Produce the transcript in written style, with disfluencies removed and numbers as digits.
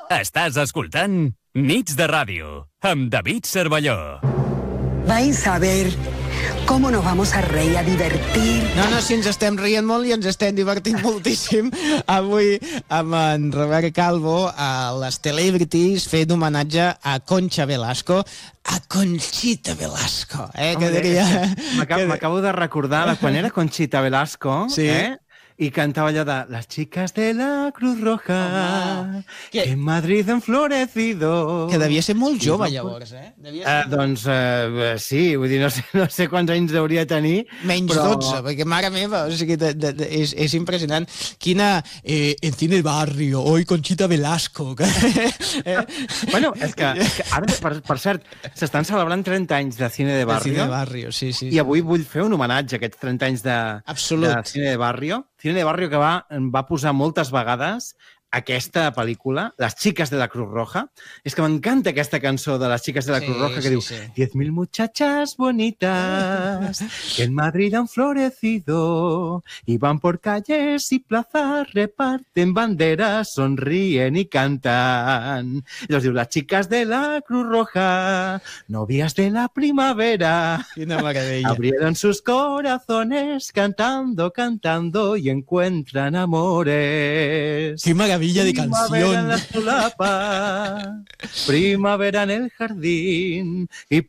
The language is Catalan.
Estàs escoltant Nits de Ràdio, amb David Cervelló. Vais a ver cómo nos vamos a reír, a divertir. No, si ens estem rient molt i ens estem divertint moltíssim avui amb en Robert Calvo a les Celebrities fent homenatge a Concha Velasco, a Conchita Velasco, que diria... M'acabo de recordar de quan era Conchita Velasco, sí. I cantava allò de las chicas de la Cruz Roja, que en Madrid han florecido. Que devia ser molt jove, llavors, Doncs sí, vull dir, no sé quants anys hauria de tenir. Menys però... 12, perquè mare meva, o sigui, és impressionant. Quina en Cine Barrio, oi, Conchita Velasco. Bueno, és que ara, per cert, s'estan celebrant 30 anys de Cine de Barrio. De Cine de Barrio, sí. I avui vull fer un homenatge a aquests 30 anys de Cine de Barrio. Cine de Barrio que va posar moltes vegades aquesta pel·lícula, Las chicas de la Cruz Roja. És que m'encanta aquesta cançó de Las chicas de la Cruz Roja que diu 10.000 muchachas bonitas que en Madrid han florecido y van por calles y plazas, reparten banderas, sonríen y cantan. I els diu, las chicas de la Cruz Roja, novias de la primavera, Quina meravella. Abrieron sus corazones cantando, cantando y encuentran amores. Qué maravilla de canción. Primavera en la solapa, primavera en el jardín y